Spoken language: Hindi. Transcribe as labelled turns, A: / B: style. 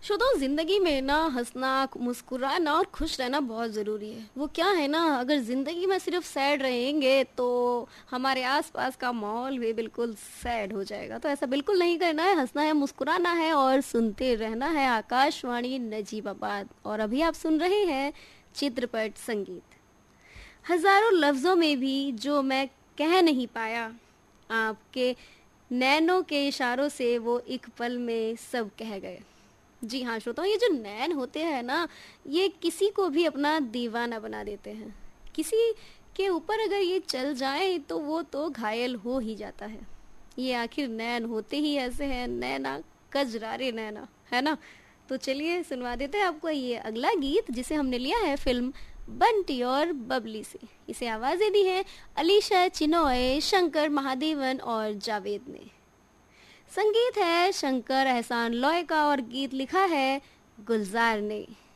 A: श्रोताओ, जिंदगी में ना हंसना, मुस्कुराना और खुश रहना बहुत ज़रूरी है। वो क्या है ना, अगर ज़िंदगी में सिर्फ सैड रहेंगे तो हमारे आसपास का माहौल भी बिल्कुल सैड हो जाएगा। तो ऐसा बिल्कुल नहीं करना है, हंसना है, मुस्कुराना है और सुनते रहना है आकाशवाणी नजीबाबाद। और अभी आप सुन रहे हैं चित्रपट संगीत। हजारों लफ्ज़ों में भी जो मैं कह नहीं पाया, आपके नैनों के इशारों से वो एक पल में सब कह गए। जी हाँ श्रोताओ, ये जो नैन होते हैं ना, ये किसी को भी अपना दीवाना बना देते हैं। किसी के ऊपर अगर ये चल जाए तो वो तो घायल हो ही जाता है। ये आखिर नैन होते ही ऐसे हैं, नैना कजरारे नैना, है ना। तो चलिए सुनवा देते हैं आपको ये अगला गीत, जिसे हमने लिया है फिल्म बंटी और बबली से। इसे आवाजें दी है अलीशा चिनॉय, शंकर महादेवन और जावेद ने। संगीत है शंकर एहसान लॉय का और गीत लिखा है गुलजार ने।